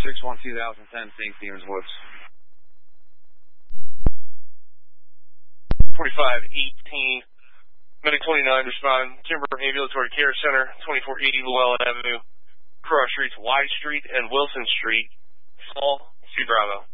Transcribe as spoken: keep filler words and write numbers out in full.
six one two thousand ten, Saint Stephen's Woods. forty-five eighteen, Medic twenty-nine, respond. Timber Ambulatory Care Center, twenty-four eighty Llewellyn Avenue, cross streets Y Street and Wilson Street. Fall, C Bravo.